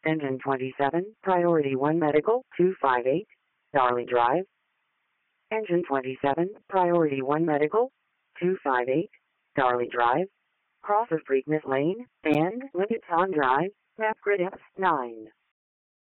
Engine 27, Priority 1 Medical, 258, Darley Drive. Engine 27, Priority 1 Medical, 258, Darley Drive. Cross of Preakness Lane and Lipiton Drive, Map Grid F9.